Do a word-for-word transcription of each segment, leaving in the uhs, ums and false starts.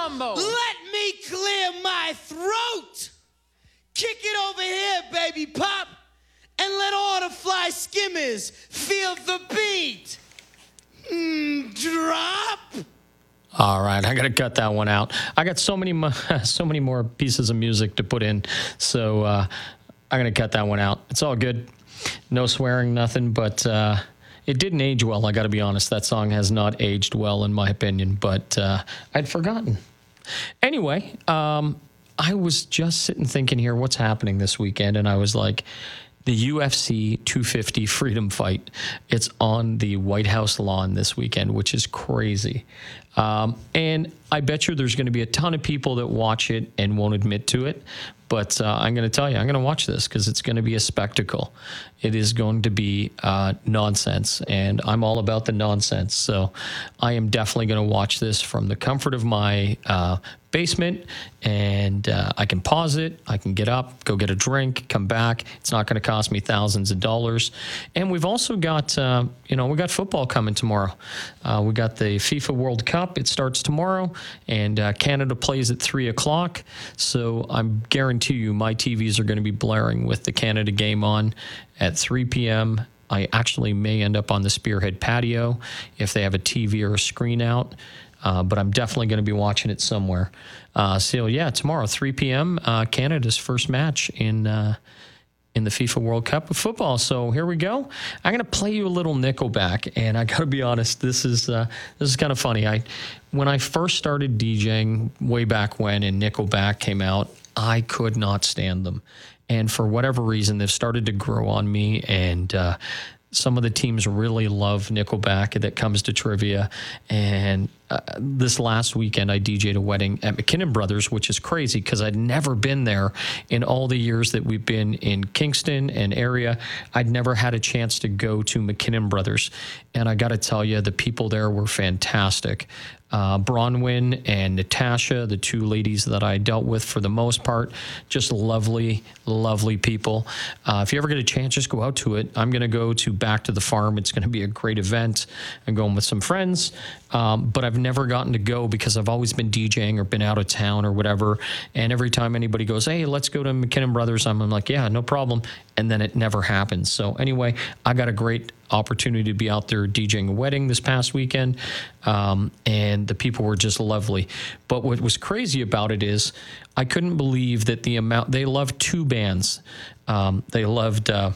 Mambo. Let me clear my throat. Kick it over here, baby pop, and let all the fly skimmers feel the beat. Mm, drop. All right, I got to cut that one out. I got so many, mo- so many more pieces of music to put in, so uh, I'm gonna cut that one out. It's all good, no swearing, nothing. But uh, it didn't age well. I got to be honest. That song has not aged well, in my opinion. But uh, I'd forgotten. Anyway, um, I was just sitting thinking here, what's happening this weekend, and I was like, the U F C two fifty Freedom Fight. It's on the White House lawn this weekend, which is crazy. Um, and I bet you there's going to be a ton of people that watch it and won't admit to it. But uh, I'm going to tell you, I'm going to watch this because it's going to be a spectacle. It is going to be uh, nonsense, and I'm all about the nonsense. So I am definitely going to watch this from the comfort of my uh, basement, and uh, I can pause it. I can get up, go get a drink, come back. It's not going to cost me thousands of dollars. And we've also got, uh, you know, we got football coming tomorrow. Uh, we got the FIFA World Cup. It starts tomorrow, and uh, Canada plays at three o'clock. So I'm guarantee you my T Vs are going to be blaring with the Canada game on at three p.m. I actually may end up on the Spearhead patio if they have a T V or a screen out. Uh, but I'm definitely going to be watching it somewhere. Uh, so, yeah, tomorrow, three p.m., uh, Canada's first match in uh, in the FIFA World Cup of football. So here we go. I'm going to play you a little Nickelback, and I got to be honest, this is uh, this is kind of funny. I when I first started DJing way back when, and Nickelback came out, I could not stand them. And for whatever reason, they've started to grow on me, and uh, some of the teams really love Nickelback that comes to trivia. And uh, this last weekend, I D J'd a wedding at McKinnon Brothers, which is crazy because I'd never been there in all the years that we've been in Kingston and area. I'd never had a chance to go to McKinnon Brothers. And I got to tell you, the people there were fantastic. Uh, Bronwyn and Natasha, the two ladies that I dealt with for the most part, just lovely, lovely people. Uh, if you ever get a chance, just go out to it. I'm going to go to Back to the Farm. It's going to be a great event. I'm going with some friends, um, but I've never gotten to go because I've always been DJing or been out of town or whatever. And every time anybody goes, hey, let's go to McKinnon Brothers, I'm, I'm like, yeah, no problem. And then it never happens. So anyway, I got a great opportunity to be out there DJing a wedding this past weekend, um, and the people were just lovely. But what was crazy about it is I couldn't believe that the amount, they loved two bands. Um, they loved uh,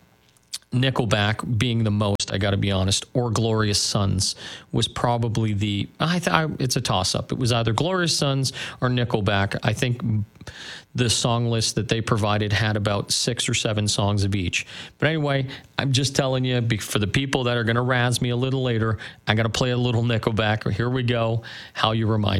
Nickelback being the most, I got to be honest, or Glorious Sons was probably the, I th- I, it's a toss-up. It was either Glorious Sons or Nickelback. I think the song list that they provided had about six or seven songs of each. But anyway, I'm just telling you, for the people that are going to razz me a little later, I'm going to play a little Nickelback. Here we go. How You Remind